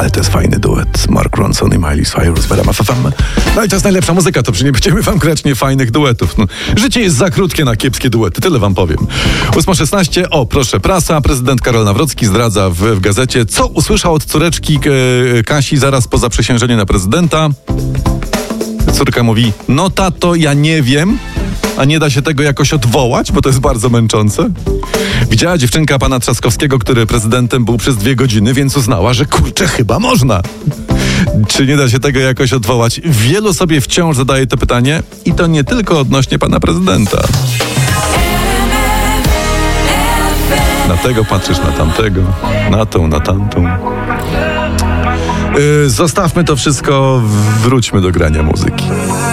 Ale to jest fajny duet. Mark Ronson i Miley Cyrus w RMF FM. No i to jest najlepsza muzyka, to przy nie będziemy wam grać nie fajnych duetów. No, życie jest za krótkie na kiepskie duety, tyle wam powiem. 8:16, o proszę, prasa. Prezydent Karol Nawrocki zdradza w gazecie, co usłyszał od córeczki Kasi zaraz po zaprzysiężeniu na prezydenta. Córka mówi, no tato, ja nie wiem, a nie da się tego jakoś odwołać, bo to jest bardzo męczące. Widziała dziewczynka pana Trzaskowskiego, który prezydentem był przez 2 godziny, więc uznała, że kurczę, chyba można. Czy nie da się tego jakoś odwołać? Wielu sobie wciąż zadaje to pytanie i to nie tylko odnośnie pana prezydenta. Na tego patrzysz, na tamtego, na tą, na tamtą. Zostawmy to wszystko, wróćmy do grania muzyki.